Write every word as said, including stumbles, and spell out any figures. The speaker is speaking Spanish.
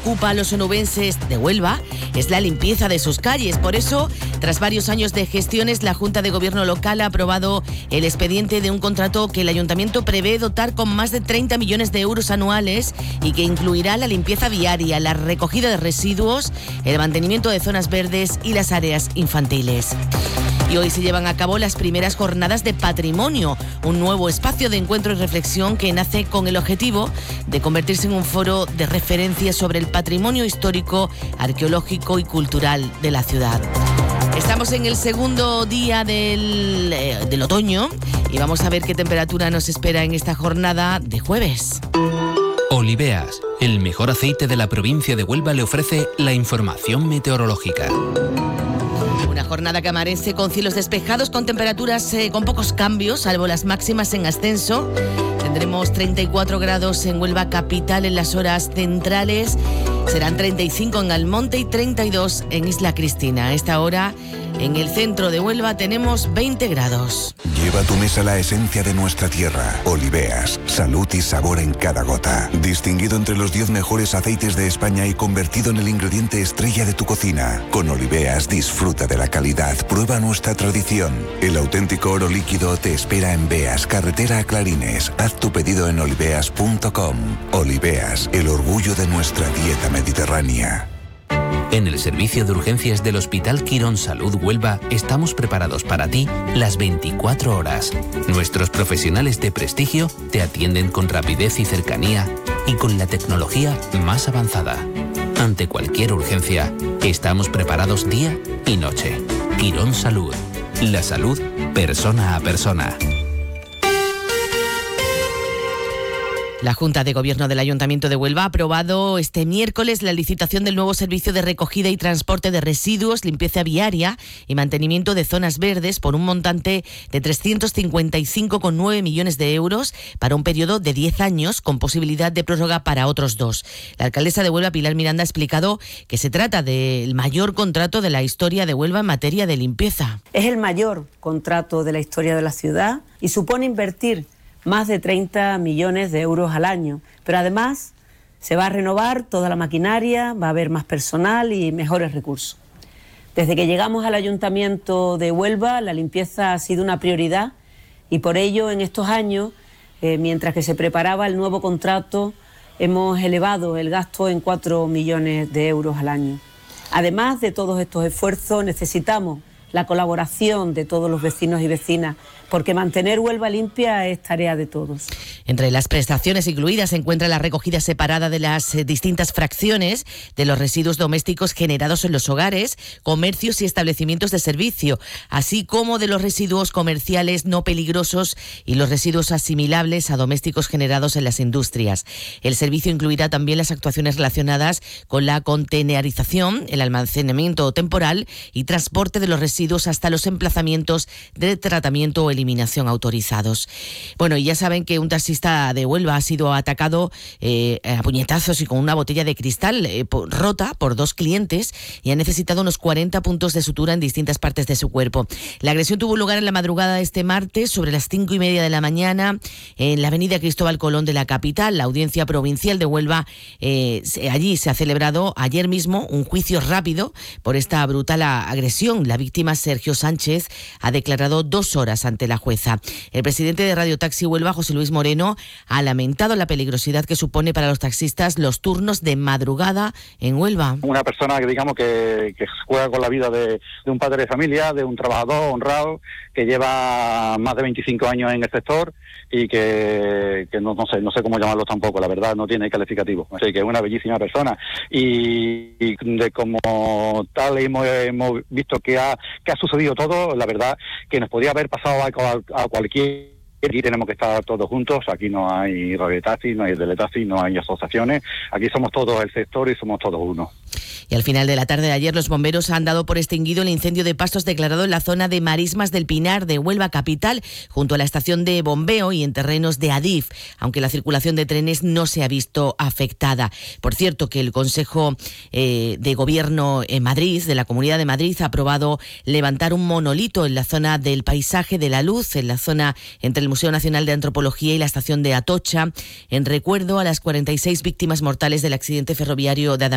preocupa a los onubenses de Huelva es la limpieza de sus calles. Por eso, tras varios años de gestiones, la Junta de Gobierno local ha aprobado el expediente de un contrato que el Ayuntamiento prevé dotar con más de treinta millones de euros anuales y que incluirá la limpieza viaria, la recogida de residuos, el mantenimiento de zonas verdes y las áreas infantiles. Y hoy se llevan a cabo las primeras jornadas de patrimonio, un nuevo espacio de encuentro y reflexión que nace con el objetivo de convertirse en un foro de referencia sobre el patrimonio histórico, arqueológico y cultural de la ciudad. Estamos en el segundo día del, eh, del otoño y vamos a ver qué temperatura nos espera en esta jornada de jueves. Oliveas, el mejor aceite de la provincia de Huelva, le ofrece la información meteorológica. Una jornada que amanece con cielos despejados, con temperaturas eh, con pocos cambios, salvo las máximas en ascenso. Tendremos treinta y cuatro grados en Huelva capital en las horas centrales. Serán treinta y cinco en Almonte y treinta y dos en Isla Cristina. A esta hora, en el centro de Huelva, tenemos veinte grados. Lleva a tu mesa la esencia de nuestra tierra. Oliveas, salud y sabor en cada gota. Distinguido entre los diez mejores aceites de España y convertido en el ingrediente estrella de tu cocina. Con Oliveas disfruta de la calidad, prueba nuestra tradición. El auténtico oro líquido te espera en Beas, carretera a Clarines. Haz tu pedido en oliveas punto com. Oliveas, el orgullo de nuestra dieta mediterránea. En el servicio de urgencias del Hospital Quirón Salud Huelva estamos preparados para ti las veinticuatro horas. Nuestros profesionales de prestigio te atienden con rapidez y cercanía y con la tecnología más avanzada. Ante cualquier urgencia, estamos preparados día y noche. Quirón Salud. La salud persona a persona. La Junta de Gobierno del Ayuntamiento de Huelva ha aprobado este miércoles la licitación del nuevo servicio de recogida y transporte de residuos, limpieza viaria y mantenimiento de zonas verdes por un montante de trescientos cincuenta y cinco coma nueve millones de euros para un periodo de diez años con posibilidad de prórroga para otros dos. La alcaldesa de Huelva, Pilar Miranda, ha explicado que se trata del mayor contrato de la historia de Huelva en materia de limpieza. Es el mayor contrato de la historia de la ciudad y supone invertir más de treinta millones de euros al año, pero además se va a renovar toda la maquinaria, va a haber más personal y mejores recursos. Desde que llegamos al Ayuntamiento de Huelva, la limpieza ha sido una prioridad y por ello en estos años, eh, mientras que se preparaba el nuevo contrato, hemos elevado el gasto en cuatro millones de euros al año. Además de todos estos esfuerzos, necesitamos la colaboración de todos los vecinos y vecinas, porque mantener Huelva limpia es tarea de todos. Entre las prestaciones incluidas se encuentra la recogida separada de las distintas fracciones de los residuos domésticos generados en los hogares, comercios y establecimientos de servicio, así como de los residuos comerciales no peligrosos y los residuos asimilables a domésticos generados en las industrias. El servicio incluirá también las actuaciones relacionadas con la contenerización, el almacenamiento temporal y transporte de los residuos hasta los emplazamientos de tratamiento o eliminación autorizados. Bueno, y ya saben que un taxista de Huelva ha sido atacado eh, a puñetazos y con una botella de cristal eh, por, rota por dos clientes y ha necesitado unos cuarenta puntos de sutura en distintas partes de su cuerpo. La agresión tuvo lugar en la madrugada de este martes, sobre las cinco y media de la mañana, en la avenida Cristóbal Colón de la capital. La Audiencia Provincial de Huelva, eh, allí se ha celebrado ayer mismo un juicio rápido por esta brutal agresión. La víctima, Sergio Sánchez, ha declarado dos horas ante la jueza. El presidente de Radio Taxi Huelva, José Luis Moreno, ha lamentado la peligrosidad que supone para los taxistas los turnos de madrugada en Huelva. Una persona que digamos que, que juega con la vida de, de un padre de familia, de un trabajador honrado, que lleva más de veinticinco años en el sector y que, que no, no sé no sé cómo llamarlo tampoco, la verdad, no tiene calificativo. Así que es una bellísima persona y, y de como tal hemos, hemos visto que ha, que ha sucedido todo, la verdad que nos podía haber pasado a, a, a cualquier... Aquí tenemos que estar todos juntos, aquí no hay Radio Taxi, no hay Teletaxi, no hay asociaciones, aquí somos todos el sector y somos todos uno. Y al final de la tarde de ayer los bomberos han dado por extinguido el incendio de pastos declarado en la zona de Marismas del Pinar de Huelva capital, junto a la estación de bombeo y en terrenos de Adif, aunque la circulación de trenes no se ha visto afectada. Por cierto, que el Consejo eh, de Gobierno en Madrid, de la Comunidad de Madrid, ha aprobado levantar un monolito en la zona del Paisaje de la Luz, en la zona entre el Museo Nacional de Antropología y la estación de Atocha, en recuerdo a las cuarenta y seis víctimas mortales del accidente ferroviario de Adamasco